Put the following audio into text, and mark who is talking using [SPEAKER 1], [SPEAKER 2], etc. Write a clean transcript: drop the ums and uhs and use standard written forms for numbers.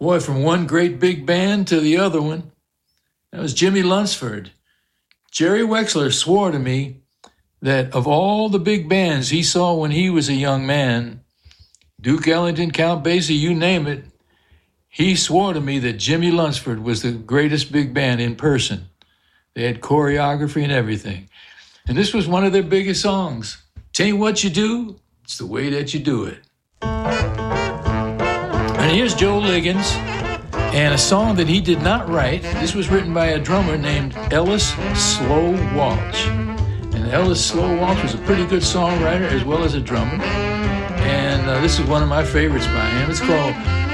[SPEAKER 1] Boy, from one great big band to the other one. That was Jimmy Lunceford. Jerry Wexler swore to me that of all the big bands he saw when he was a young man, Duke Ellington, Count Basie, you name it, he swore to me that Jimmy Lunceford was the greatest big band in person. They had choreography and everything. And this was one of their biggest songs. "'Tain't what you do, it's the way that you do it." And here's Joe Liggins and a song that he did not write. This was written by a drummer named Ellis Slow Walsh. And Ellis Slow Walsh was a pretty good songwriter as well as a drummer. And this is one of my favorites by him. It's called